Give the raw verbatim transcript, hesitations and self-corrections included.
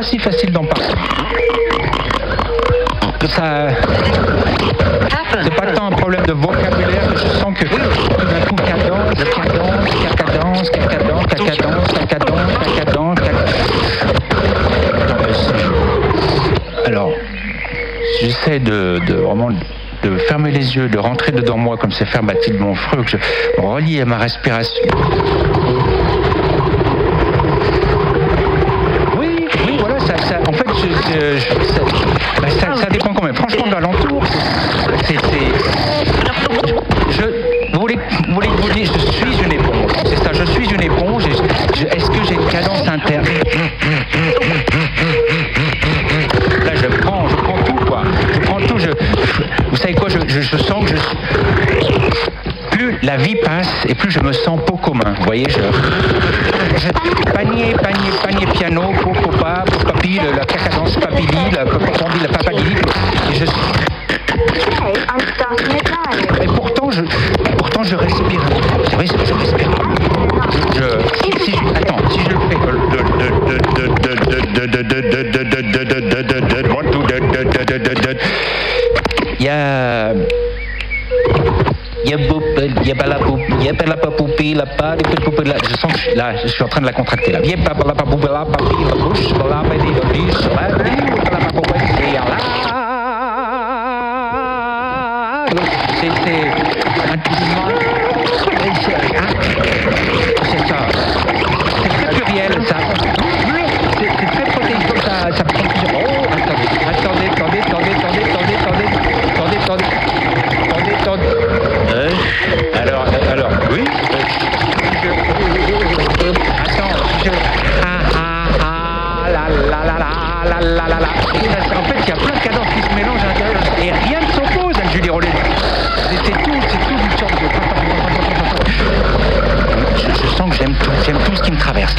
si facile d'en parler. Ça, c'est pas tant un problème de vocabulaire, je sens que tout d'un coup, cadence, cadence, cadence, cadence, cadence, cadence, cadence, cadence. Alors, j'essaie de, de vraiment de fermer les yeux, de rentrer dedans moi, comme c'est faire Mathilde Monfreux, que je relie à ma respiration. Oui, oui, voilà, ça, ça, en fait, je, je, je, ça, bah, ça, ça dépend quand même. Franchement, de l'alentour, c'est, c'est, je, vous voulez, vous voulez vous dire, je suis une éponge. C'est ça, je suis une éponge. Et je, je, est-ce que j'ai une cadence interne? Là, je prends, je prends tout, quoi. Je prends tout. Je, vous savez quoi, je, je, je sens que je, plus la vie passe et plus je me sens pot commun. Vous voyez, je, je panier, panier, panier, piano, popo, pa, papi, la cadence papili, la popopandi, la papadili. Et je et pourtant, je, pourtant, je respire. Vous savez, je respire. Je, si, si, attends, si je le fais, il y a, il y a il y a pas la poupe, il y a pas la papoupi, la pas, les petites poupées là. Je sens que là, je suis en train de la contracter là. Il y a pas la papoupe, la papi, la bouche, la pédie, la biche, la la papoupe, et là. C'est, c'est intimement. C'est ça. C'est très pluriel, ça. C'est, c'est très protéique, ça, ça prend plusieurs. Oh, attendez, attendez, attendez, attendez, attendez, attendez, attendez, attendez, attendez, attendez. Euh, alors, alors, oui. Attends, je. Ah, ah, ah, la, la, la, la, la, la, la, la. En fait, il y a plein de cadences qui se mélangent à l'intérieur et rien ne s'oppose à Julie Rollet. C'est tout, c'est tout du sort de. Je, je sens que j'aime tout, j'aime tout ce qui me traverse.